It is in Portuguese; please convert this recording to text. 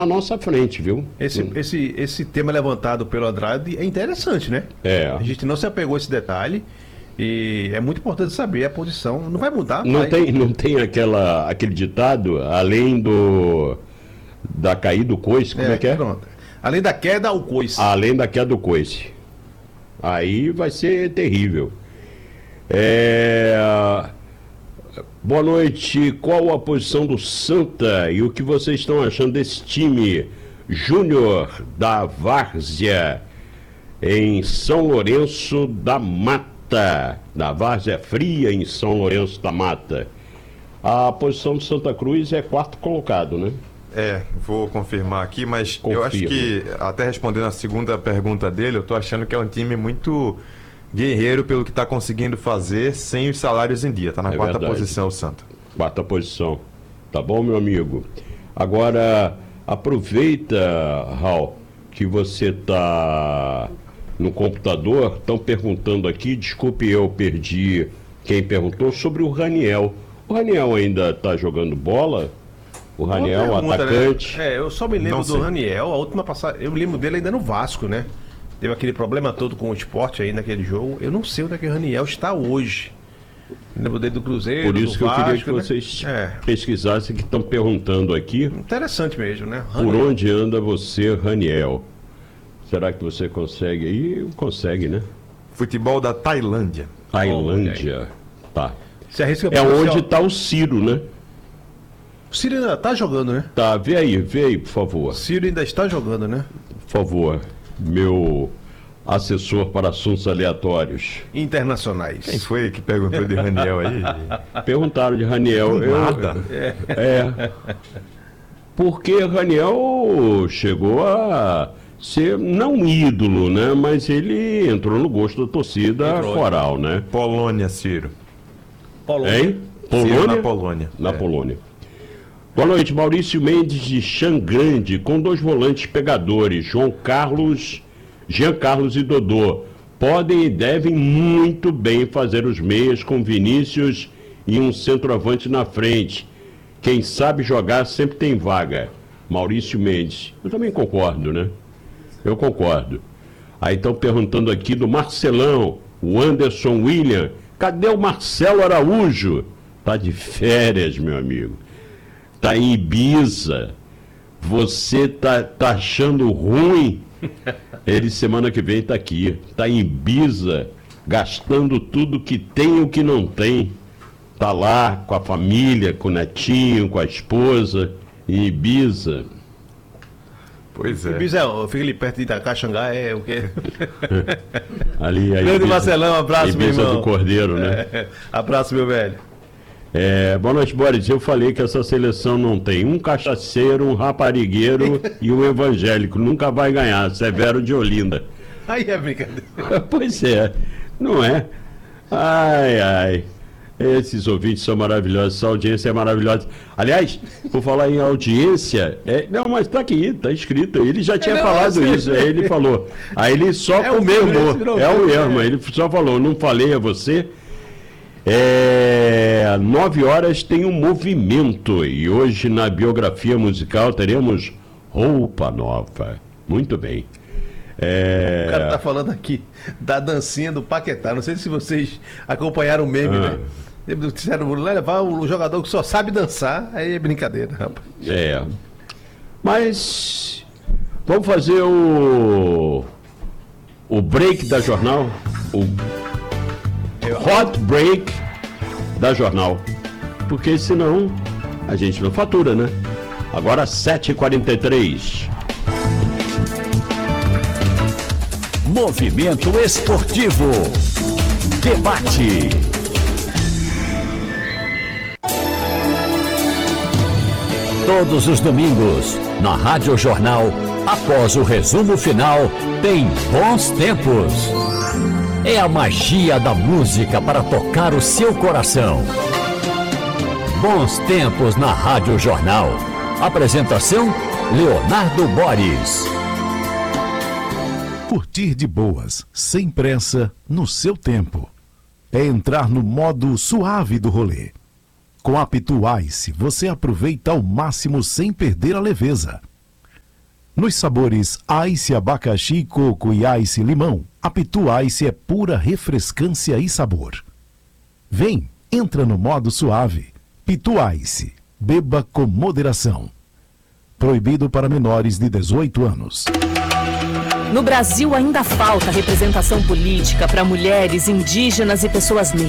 na nossa frente, viu? Esse tema levantado pelo Andrade é interessante, né? A gente não se apegou a esse detalhe e é muito importante saber a posição. Não vai mudar, não tem aquele ditado, além da caída do coice, como é que é? Pronto. Além da queda, o coice. Além da queda do coice. Aí vai ser terrível. Boa noite. Qual a posição do Santa e o que vocês estão achando desse time júnior da Várzea em São Lourenço da Mata? Da Várzea Fria em São Lourenço da Mata. A posição do Santa Cruz é quarto colocado, né? Vou confirmar aqui, mas eu acho que, até respondendo a segunda pergunta dele, eu tô achando que é um time muito guerreiro pelo que está conseguindo fazer sem os salários em dia. Está na quarta posição o Santa. Quarta posição. Tá bom, meu amigo? Agora, aproveita, Raul, que você está no computador. Estão perguntando aqui, desculpe, eu perdi quem perguntou, sobre o Raniel. O Raniel ainda está jogando bola? O Raniel, atacante? Né? Eu só me lembro do Raniel, a última passagem, eu lembro dele ainda no Vasco, né? Teve aquele problema todo com o esporte aí naquele jogo. Eu não sei onde é que o Raniel está hoje. Lembro dele do Cruzeiro, por isso do que Vasco, eu queria que vocês pesquisassem, que estão perguntando aqui. Interessante mesmo, né? Raniel. Por onde anda você, Raniel? Será que você consegue aí? Consegue, né? Futebol da Tailândia. Tailândia. Tá. É onde está o Ciro, né? O Ciro ainda está jogando, né? Tá, vê aí, por favor. O Ciro ainda está jogando, né? Por favor, meu assessor para assuntos aleatórios. Internacionais. Quem foi que perguntou de Raniel aí? Perguntaram de Raniel. Nada. Porque Raniel chegou a ser, não ídolo, né? Mas ele entrou no gosto da torcida coral, né? Polônia, Ciro. Hein? Polônia? Ciro na Polônia. Na Polônia. Boa noite, Maurício Mendes de Xangrande, com 2 volantes pegadores, Jean Carlos e Dodô. Podem e devem muito bem fazer os meias com Vinícius e um centroavante na frente. Quem sabe jogar sempre tem vaga. Maurício Mendes. Eu também concordo, né? Eu concordo. Aí estão perguntando aqui do Marcelão, o Anderson William. Cadê o Marcelo Araújo? Tá de férias, meu amigo. Tá em Ibiza. Você tá achando ruim? Ele semana que vem tá aqui. Tá em Ibiza, gastando tudo que tem e o que não tem. Tá lá com a família, com o netinho, com a esposa, em Ibiza. Pois é. Ibiza fica ali perto de Itacaxangá, é o quê? Ali, Grande Marcelão, abraço, Ibiza, meu irmão. do Cordeiro, né? Abraço, meu velho. Boa noite, Boris. Eu falei que essa seleção não tem um cachaceiro, um raparigueiro e um evangélico. Nunca vai ganhar. Severo de Olinda. Aí é brincadeira. Pois é, não é? Ai. Esses ouvintes são maravilhosos, essa audiência é maravilhosa. Aliás, por falar em audiência, não, mas tá aqui, tá escrito. Ele já tinha falado isso, aí ele falou. Aí ele só confirmou. É o mesmo, ele só falou, não falei a você. 9 horas tem um movimento e hoje na biografia musical teremos Roupa Nova. Muito bem. O cara tá falando aqui da dancinha do Paquetá. Não sei se vocês acompanharam o meme, né? Disseram, levar o jogador que só sabe dançar, aí é brincadeira, rapaz. Mas vamos fazer o break da jornal, o hot break da jornal, porque senão a gente não fatura, né? Agora 7h43. Movimento Esportivo. Debate. Todos os domingos, na Rádio Jornal, após o resumo final, tem Bons Tempos. É a magia da música para tocar o seu coração. Bons Tempos na Rádio Jornal. Apresentação, Leonardo Boris. Curtir de boas, sem pressa, no seu tempo. É entrar no modo suave do rolê. Com a Pitu Ice, você aproveita ao máximo sem perder a leveza. Nos sabores Ice abacaxi, coco e Ice limão, a Pitu Ice é pura refrescância e sabor. Vem, entra no modo suave. Pitu Ice, beba com moderação. Proibido para menores de 18 anos. No Brasil ainda falta representação política para mulheres, indígenas e pessoas negras.